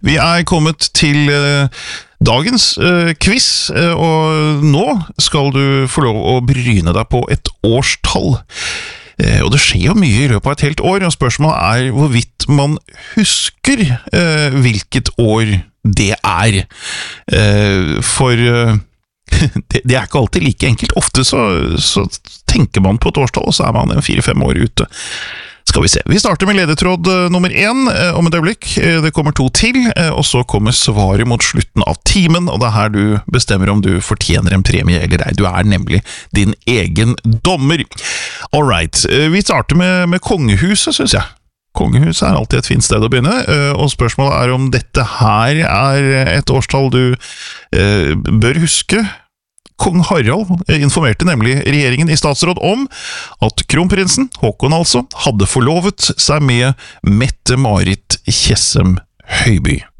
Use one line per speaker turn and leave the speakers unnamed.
Vi kommet til dagens quiz, og nå skal du få lov å bryne deg på et årstall. Og det skjer jo mye i løpet av et helt år, og spørsmålet hvorvidt man husker hvilket år det For det ikke alltid like enkelt. Ofte så tenker man på et årstall, og så man 4-5 år ute. Skal vi se. Vi starter med ledetråd nummer 1 om et øyeblikk. Det kommer 2 til, og så kommer svaret mot slutten av timen, og det her du bestemmer om du fortjener en premie eller ei. Du nemlig din egen dommer. Alright, vi starter med kongehuset, synes jeg. Kongehuset alltid et fint sted å begynne, og spørsmålet om dette her et årstall du bør huske. Kong Harald informerte nemlig regjeringen i statsråd om at kronprinsen, Håkon altså, hadde forlovet seg med Mette-Marit Tjessem Høiby.